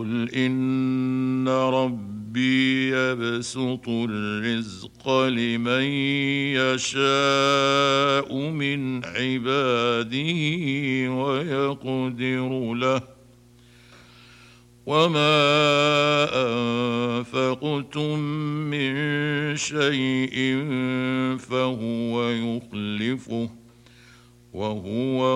قل إن ربي يبسط الرزق لمن يشاء من عباده ويقدر له وما أنفقتم من شيء فهو يخلفه وهو